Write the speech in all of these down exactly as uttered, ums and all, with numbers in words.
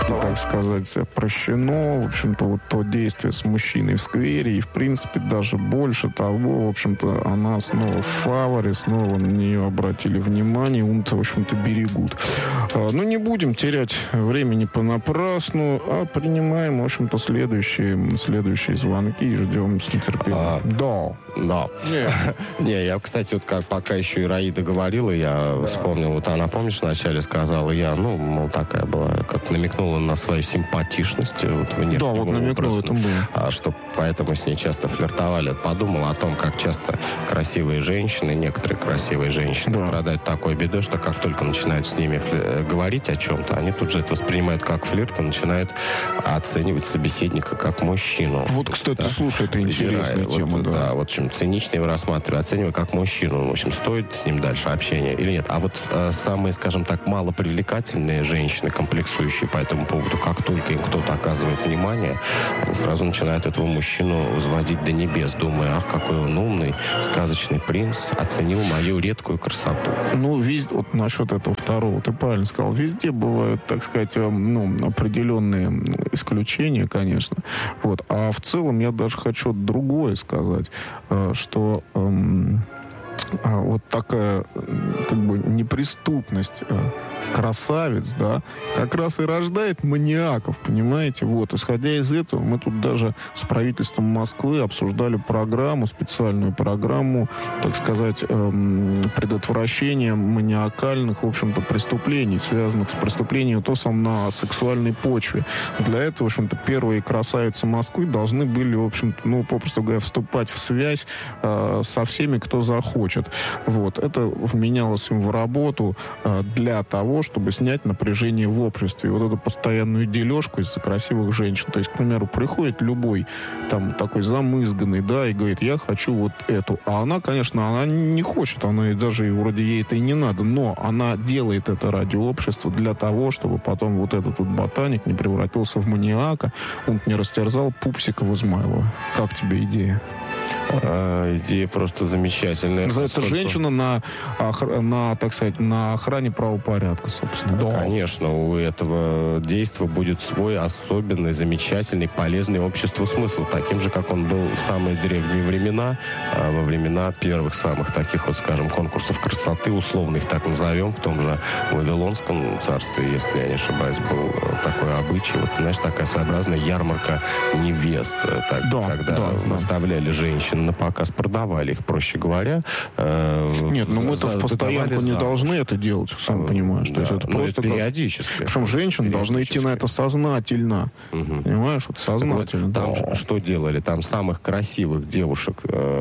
так сказать, прощено. В общем-то, вот то действие с мужчиной в сквере, и, в принципе, даже больше того, в общем-то, она снова в фаворе, снова на нее обратили внимание, ум-то, в общем-то, берегут. Ну, не будем терять времени понапрасну, а принимаем, в общем-то, следующие, следующие звонки и ждем с нетерпением. А, да. Да. Не. Не, я, кстати, вот как пока еще Ираида говорила, я да. вспомнил, вот она, помнишь, вначале сказала, я, ну, мол, такая была, как намекнула на свою симпатичность. Вот, да, вот намекнула, это было. А что поэтому с ней часто флиртовали. Подумал о том, как часто красивые женщины, некоторые красивые женщины да. страдают такой бедой, что как только начинают с ними фли- говорить о чем-то, они тут же это воспринимают как флирт и начинают оценивать собеседника как мужчину. Вот, кстати, да? слушай, это интересная вот, тема. Да, да, вот чем цинично его рассматриваю, оцениваю как мужчину. В общем, стоит с ним дальше общение или нет. А вот э, самые, скажем так, малопривлекательные женщины, комплексующие по этому поводу, как только им кто-то оказывает внимание, они сразу начинают этого мужчину возводить до небес, думая, ах, какой он умный, сказочный принц, оценил мою редкую красоту. Ну, везде, вот насчет этого второго, ты правильно сказал, везде бывают, так сказать, ну, определенные исключения, конечно. Вот. А в целом я даже хочу другое сказать, что эм, вот такая как бы неприступность красавиц, да, как раз и рождает маниаков, понимаете? Вот, исходя из этого, мы тут даже с правительством Москвы обсуждали программу, специальную программу, так сказать, эм, предотвращения маниакальных, в общем-то, преступлений, связанных с преступлением то сам на сексуальной почве. Для этого, в общем-то, первые красавицы Москвы должны были, в общем-то, ну, попросту говоря, вступать в связь э, со всеми, кто захочет. Вот. Это вменялось им в работу э, для того, чтобы снять напряжение в обществе. И вот эту постоянную дележку из-за красивых женщин. То есть, к примеру, приходит любой там такой замызганный, да, и говорит, я хочу вот эту. А она, конечно, она не хочет, она и даже вроде ей это и не надо, но она делает это ради общества для того, чтобы потом вот этот вот ботаник не превратился в маниака, он не растерзал Пупсика в Измайлово. Как тебе идея? А, идея просто замечательная. Называется женщина на, охр... на, так сказать, на охране правопорядка, собственно. Да. Конечно, у этого действия будет свой особенный, замечательный, полезный обществу смысл, таким же, как он был в самые древние времена, во времена первых самых таких, вот, скажем, конкурсов красоты, условно их так назовем, в том же Вавилонском царстве, если я не ошибаюсь, был такой обычай, вот, знаешь, такая своеобразная ярмарка невест, так, да, когда да, наставляли да. женщин на показ, продавали их, проще говоря. Э, Нет, но мы-то в постоянку не должны это делать, сам понимаешь. Да, то есть это просто это периодически. Как... Причем женщины должны идти на это сознательно. Угу. Понимаешь, вот сознательно. Вот, там да. что делали? Там самых красивых девушек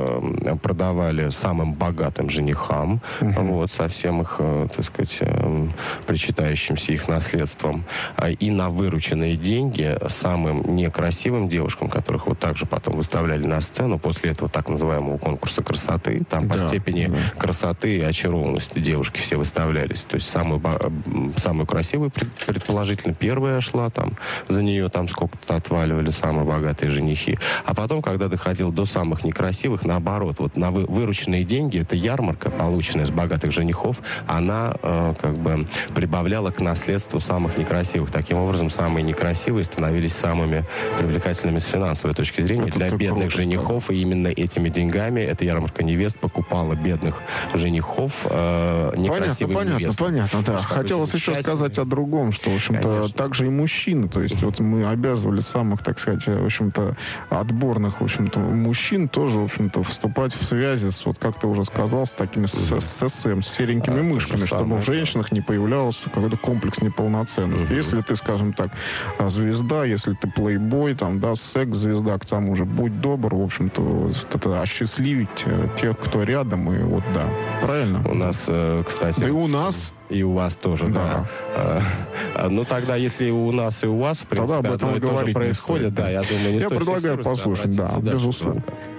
э, продавали самым богатым женихам, угу. вот, со всем их, э, так сказать, э, причитающимся их наследством. И на вырученные деньги самым некрасивым девушкам, которых вот также потом выставляли на сцену после этого так называемого конкурса красоты, там да, по степени да. красоты и очарованности девушки все выставлялись. То есть самую, самую красивую, предположительно, первая шла, там за нее там сколько-то отваливали самые богатые женихи. А потом, когда доходил до самых некрасивых, наоборот, вот на вы, вырученные деньги, эта ярмарка, полученная с богатых женихов, она э, как бы прибавляла к наследству самых некрасивых. Таким образом, самые некрасивые становились самыми привлекательными с финансовой точки зрения это для бедных круто, женихов. Да. И именно этими деньгами эта ярмарка невест покупала бедных женихов, э, некрасивых понятно, невест. Понятно, понятно, да. Хотелось еще сказать о другом, что, в общем-то, также и мужчины. То есть вот мы обязывали самых, так сказать, в общем-то, отборных, в общем-то, мужчин тоже, в общем-то, вступать в связи с, вот как ты уже сказал, с такими с, с СМ, с серенькими а, мышками, чтобы в женщинах не появлялся какой-то комплекс неполноценности. Uh-huh. Если ты, скажем так, звезда, если ты плейбой, там, да, секс-звезда, к тому же, будь добр, в общем-то, вот это осчастливить тех, кто рядом, и вот, да. Правильно? У нас, кстати... Да и у нас... И у вас тоже, да. да. А, ну, тогда, если у нас и у вас, в принципе, тогда об этом одно и то же происходит, стоит, да, я думаю, не Я стоит предлагаю послушать, да, безусловно.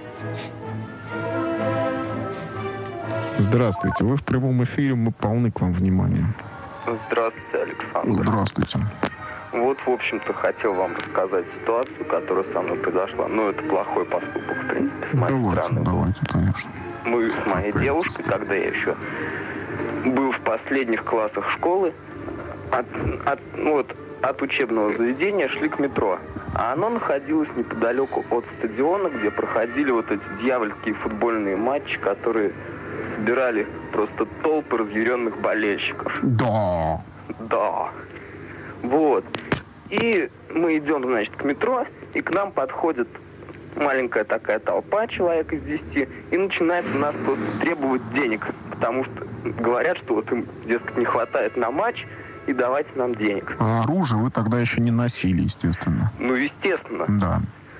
Здравствуйте, вы в прямом эфире, мы полны к вам внимания. Здравствуйте, Александр. Здравствуйте. Вот, в общем-то, хотел вам рассказать ситуацию, которая со мной произошла. Ну, это плохой поступок, в принципе, с моей давайте, стороны. Давайте, конечно. Мы с моей Опять. девушкой, когда я еще был в последних классах школы, от, от, ну, вот, от учебного заведения шли к метро. А оно находилось неподалеку от стадиона, где проходили вот эти дьявольские футбольные матчи, которые собирали просто толпы разъяренных болельщиков. Да. Да. Вот. И мы идем, значит, к метро, и к нам подходит маленькая такая толпа, человек из десяти, и начинает у нас просто требовать денег, потому что говорят, что вот им, дескать, не хватает на матч, и давайте нам денег. А оружие вы тогда еще не носили, естественно. Ну, естественно. Да.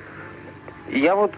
И я вот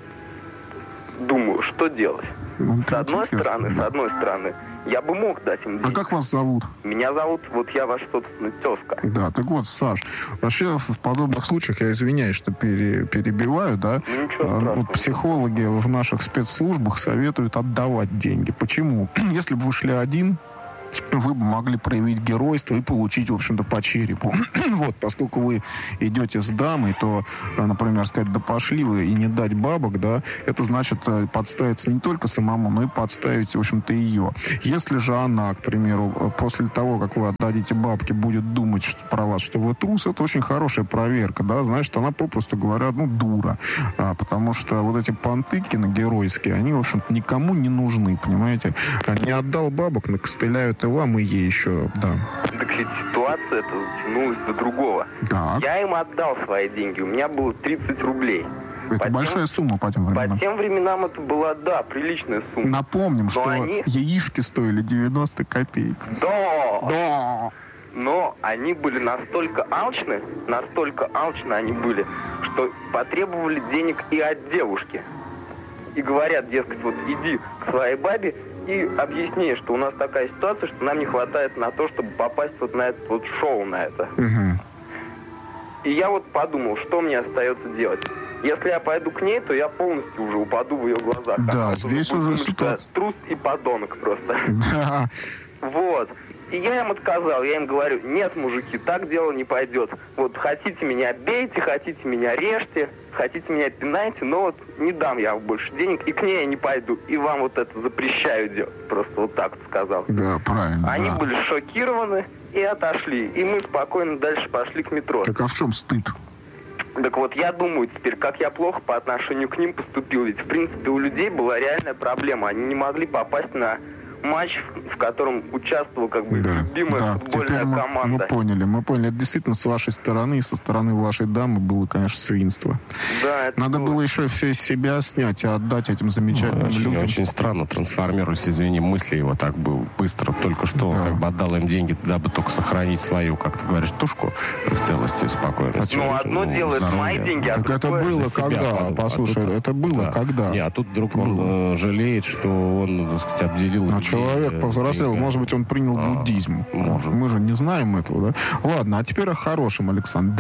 думаю, что делать. Ну, с одной интересно, стороны, да. с одной стороны, я бы мог дать им денег. А как вас зовут? Меня зовут, вот я ваш, собственно, тезка. Да, так вот, Саш, вообще в подобных случаях, я извиняюсь, что пере, перебиваю, да, Ну, ничего а, страшного. вот психологи в наших спецслужбах советуют отдавать деньги. Почему? Если бы вы шли один, вы бы могли проявить геройство и получить, в общем-то, по черепу. Вот, поскольку вы идете с дамой, то, например, сказать, да пошли вы и не дать бабок, да, это значит подставиться не только самому, но и подставить, в общем-то, ее. Если же она, к примеру, после того, как вы отдадите бабки, будет думать что, про вас, что вы трус, это очень хорошая проверка, да, значит, она, попросту говоря, ну, дура. А, потому что вот эти понтыкины геройские, они, в общем-то, никому не нужны, понимаете? Не отдал бабок, накостыляют и вам, и ей еще, да. Так ведь ситуация это затянулась до другого. Так. Я им отдал свои деньги, у меня было тридцать рублей. Это по большая тем, сумма по тем временам. По тем временам это была, да, приличная сумма. Напомним, что они... яички стоили девяносто копеек. Да! Да! Но они были настолько алчны, настолько алчны они были, что потребовали денег и от девушки. И говорят, дескать, вот иди к своей бабе и объясни, что у нас такая ситуация, что нам не хватает на то, чтобы попасть вот на это вот шоу, на это. Угу. И я вот подумал, что мне остается делать. Если я пойду к ней, то я полностью уже упаду в ее глазах. Да, Она здесь будет уже думать, что я ситуация. трус и подонок просто. Да. Вот. И я им отказал, я им говорю, нет, мужики, так дело не пойдет. Вот хотите меня бейте, хотите меня режьте, хотите меня пинайте, но вот не дам я вам больше денег, и к ней я не пойду. И вам вот это запрещаю делать. Просто вот так вот сказал. Да, правильно. Они да. были шокированы и отошли. И мы спокойно дальше пошли к метро. Так а в чем стыд? Так вот, я думаю теперь, как я плохо по отношению к ним поступил. Ведь, в принципе, у людей была реальная проблема. Они не могли попасть на матч, в котором участвовала как бы Да, любимая да. футбольная Теперь мы, команда. мы поняли, мы поняли. Это действительно с вашей стороны и со стороны вашей дамы было, конечно, свинство. Да, это Надо было еще все из себя снять и отдать этим замечательным очень, людям. очень странно трансформируются, извини, мысли его так бы быстро. Только что Да. как бы отдал им деньги, дабы только сохранить свою, как ты говоришь, тушку в целости и спокойности. Ну, одно дело, это мои деньги, а Так это другое... было за себя когда? подумал. Послушай, А тут- это было да. когда? Не, а тут вдруг Это он было. э, жалеет, что он, так сказать, обделил А людей, человек э, повзрослел, деньгами. может быть, он принял А, буддизм. может. Мы же не знаем этого, да? Ладно, а теперь о хорошем, Александр.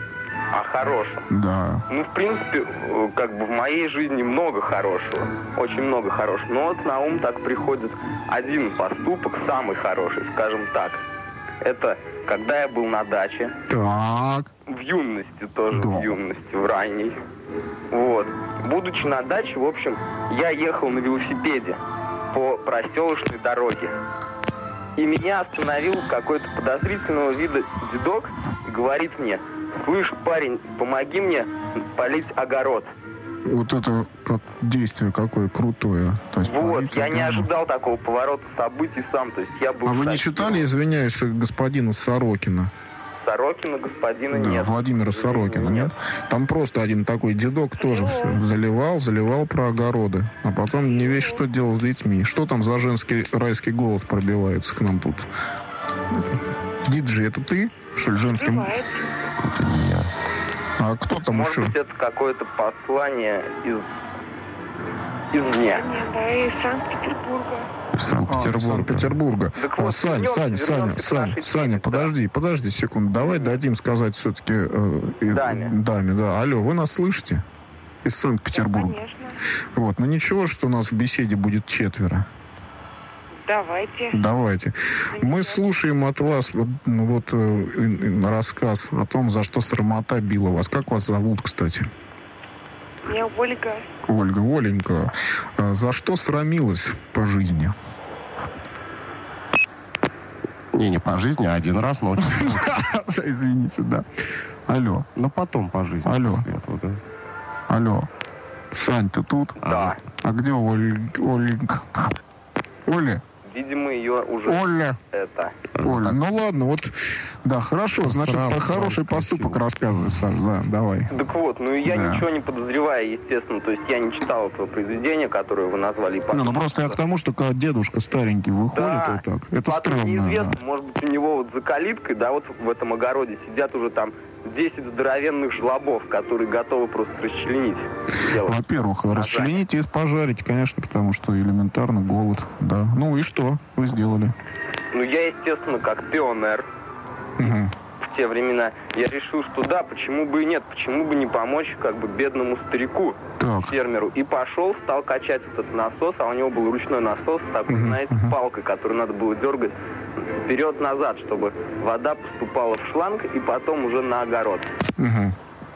А хорошем. Да. Ну, в принципе, э, как бы в моей жизни много хорошего. Очень много хорошего. Но вот на ум так приходит один поступок, самый хороший, скажем так. Это когда я был на даче. Так. В юности тоже, Да. в юности, в ранней. Вот. Будучи на даче, в общем, я ехал на велосипеде по проселочной дороге. И меня остановил какой-то подозрительного вида дедок и говорит мне: слышь, парень, помоги мне полить огород. Вот это как действие какое крутое. То есть, Вот, полиция, я не да. ожидал такого поворота событий сам. То есть я был А вы не шокирован. читали, извиняюсь, господина Сорокина? Сорокина господина Да, нет. Владимира Сорокина, нет? Там просто один такой дедок тоже всё заливал, заливал про огороды. А потом не весь что делал с детьми. Что там за женский райский голос пробивается к нам тут? Диджей, это ты? Что ли, женским? Бывает. Это не я. А кто там Может еще? быть, это какое-то послание из извне. Да, из Санкт-Петербурга. Из Санкт-Петербурга. А, Санкт-Петербурга. Так А, вот, Сань, вернемся, Сань, вернемся Саня, к Сань, нашей Саня, теме, да. подожди, подожди секунду. Давай дадим сказать все-таки э, э, Даме. даме, да. Алло, вы нас слышите? Из Санкт-Петербурга. Конечно. Вот, ну ничего, что у нас в беседе будет четверо. Давайте. Давайте. Мы слушаем от вас вот, ну, вот э, э, рассказ о том, за что срамота била вас. Как вас зовут, кстати? Меня Ольга. Ольга, Оленька. А за что срамилась по жизни? Не, не по жизни, а один раз, но очень... Извините, да. Алло. Но потом по жизни. Алло. после этого, да. Алло. Сань, ты тут? Да. А где Оль... Оленька? Оля? Видимо, ее уже Оля. это... Оля. Ну ладно, вот, да, хорошо. Значит, Срал, про срал, хороший поступок красиво. рассказывай, Саш, да, давай. Так вот, ну и я Да. ничего не подозреваю, естественно. То есть я не читал этого произведения, которое вы назвали. И Ну, ну просто я к тому, что когда дедушка старенький выходит, Да. вот так, это Потом стрёмно. неизвестно, Да. может быть, у него вот за калиткой, да, вот в этом огороде сидят уже там десять здоровенных жлобов, которые готовы просто расчленить. Дело. Во-первых, Пожарить. расчлените и пожарите, конечно, потому что элементарно голод, да. Ну и что вы сделали? Ну, я, естественно, как пионер Мгм. в те времена, я решил, что да, почему бы и нет, почему бы не помочь как бы бедному старику, Так. фермеру. И пошел, стал качать этот насос, а у него был ручной насос с такой, Мгм, знаете, мгм. палкой, которую надо было дергать вперед-назад, чтобы вода поступала в шланг и потом уже на огород. Мгм.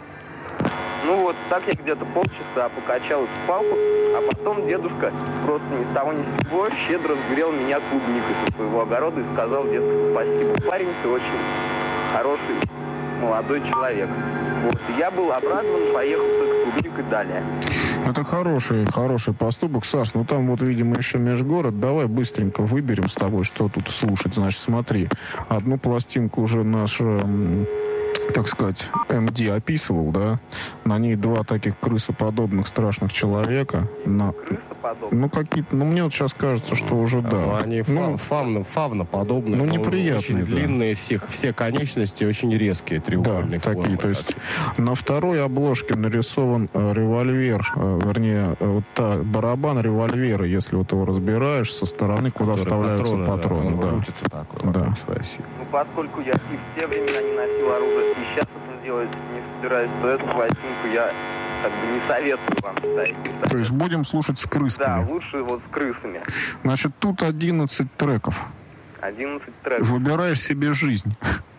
Ну вот, так я где-то полчаса покачал эту палку, а потом дедушка просто ни с того ни с сего щедро сгрел меня клубникой со своего огорода и сказал: дескать, спасибо, парень, ты очень хороший молодой человек. Вот, и я был обрадован, поехал с этой клубникой далее. Это хороший, хороший поступок, Саш. Ну там вот, видимо, еще межгород. Давай быстренько выберем с тобой, что тут слушать. Значит, смотри, одну пластинку уже наш, эм, так сказать, эм ди описывал, да? На ней два таких крысоподобных страшных человека. На... Крысоподобный. Ну, какие-то... Ну, мне вот сейчас кажется, что уже, да. Ну, они Ну, фав- фавна, фавноподобные. ну, но неприятные, Очень да. длинные, всех, все конечности очень резкие, Да, треугольные формы. такие. То есть на второй обложке нарисован э, револьвер, э, вернее, э, вот та барабан револьвера, если вот его разбираешь, со стороны, куда Которые вставляются патроны. да, да. крутятся так вот, Да. вокруг своей оси. Ну, поскольку я и в те времена не носил оружие, и сейчас это делать не собираюсь, то эту пластинку я как бы не советую вам ставить. То есть будем слушать с Да, крысками. лучше вот с крысами. Значит, тут одиннадцать треков. одиннадцать треков. Выбираешь себе жизнь.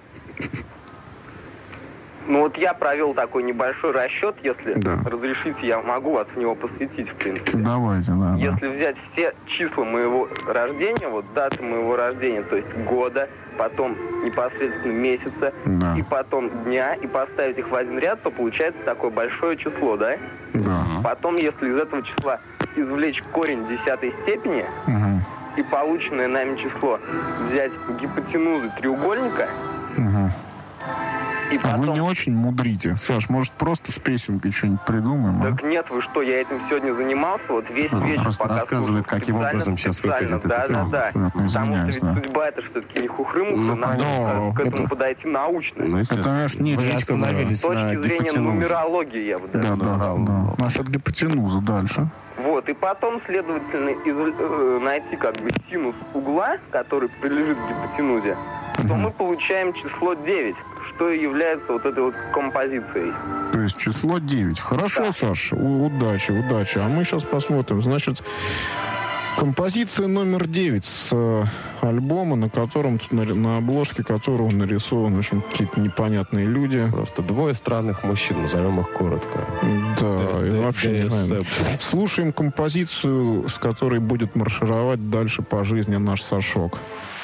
Ну вот я провел такой небольшой расчет, если Да. разрешите, я могу вас в него посвятить, в принципе. Давайте, да, да. Если взять все числа моего рождения, вот даты моего рождения, то есть года, потом непосредственно месяца, Да. и потом дня, и поставить их в один ряд, то получается такое большое число, да? Да. Потом, если из этого числа извлечь корень десятой степени, Мгм. и полученное нами число взять гипотенузы треугольника, Мгм. и А вы потом... не очень мудрите. Саш, может, просто с песенкой что-нибудь придумаем, а? Так нет, вы что, я этим сегодня занимался, вот весь Ну, вечер, просто пока рассказывает, слушал, каким специально, образом сейчас специально, выглядит да, это да, кино. да. Понятно, Потому что извиняюсь, ведь да. судьба это все-таки не хухры-мухры, Ну, надо понятно. к этому Это- подойти научно. Ну, Это, конечно, не Вы речь, остановились С точки на зрения гипотенузе. нумерологии, я бы даже Да, да, сказал. да. Насчет гипотенузы дальше. Вот, и потом, следовательно, из- э, найти как бы синус угла, который прилежит к гипотенузе, то Мгм. мы получаем число девять, что и является вот этой вот композицией. То есть число девять. Хорошо, Да. Саш, у- удачи, удачи. А мы сейчас посмотрим. Значит, композиция номер девять с э, альбома, на котором, тут на, на обложке которого нарисованы, в общем, какие-то непонятные люди. Просто двое странных мужчин, назовем их коротко. Да, и Д- вообще не знаю. ДСМ. Слушаем композицию, с которой будет маршировать дальше по жизни наш Сашок.